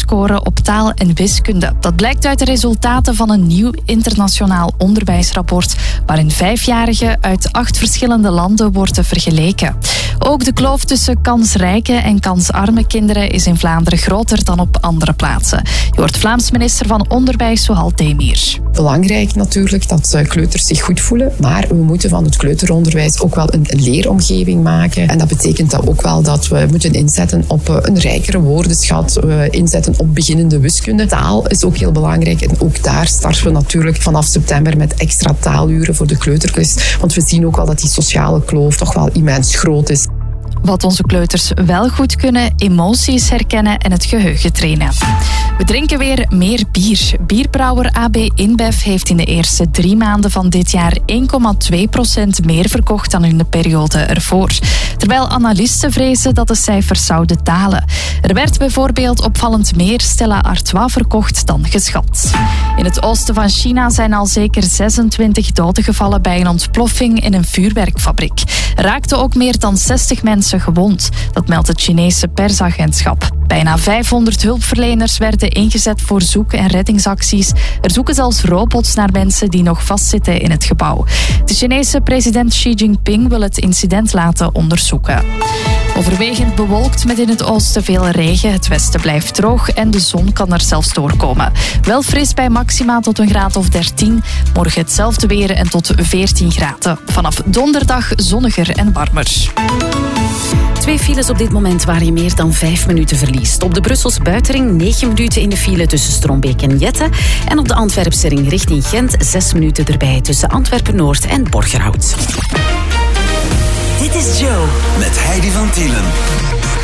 scoren op taal en wiskunde. Dat blijkt uit de resultaten van een nieuw internationaal onderwijsrapport, waarin 5-jarigen uit 8 verschillende landen worden vergeleken. Ook de kloof tussen kansrijke en kansarme kinderen is in Vlaanderen groter dan op andere plaatsen. Je hoort Vlaams minister van Onderwijs Zohal Demir. Belangrijk natuurlijk dat kleuters zich goed voelen, maar we moeten van het kleuteronderwijs ook wel een leeromgeving maken. En dat betekent dat ook wel dat we moeten inzetten op een rijkere woordenschat, inzetten op beginnende wiskunde. Taal is ook heel belangrijk en ook daar starten we natuurlijk vanaf september met extra taaluren voor de kleuterklas. Want we zien ook wel dat die sociale kloof toch wel immens groot is. Wat onze kleuters wel goed kunnen, emoties herkennen en het geheugen trainen. We drinken weer meer bier. Bierbrouwer AB InBev heeft in de eerste 3 maanden van dit jaar 1,2% meer verkocht dan in de periode ervoor. Terwijl analisten vrezen dat de cijfers zouden dalen. Er werd bijvoorbeeld opvallend meer Stella Artois verkocht dan geschat. In het oosten van China zijn al zeker 26 doden gevallen bij een ontploffing in een vuurwerkfabriek. Er raakten ook meer dan 60 mensen gewond. Dat meldt het Chinese persagentschap. Bijna 500 hulpverleners werden ingezet voor zoek- en reddingsacties. Er zoeken zelfs robots naar mensen die nog vastzitten in het gebouw. De Chinese president Xi Jinping wil het incident laten onderzoeken. Overwegend bewolkt met in het oosten veel regen. Het westen blijft droog en de zon kan er zelfs doorkomen. Wel fris bij maxima tot een graad of 13. Morgen hetzelfde weer en tot 14 graden. Vanaf donderdag zonniger en warmer. 2 files op dit moment waar je meer dan 5 minuten verliest. Op de Brusselse buitenring 9 minuten in de file tussen Strombeek en Jette. En op de Antwerpse ring richting Gent 6 minuten erbij tussen Antwerpen-Noord en Borgerhout. Dit is Joe. Met Heidi van Tielen.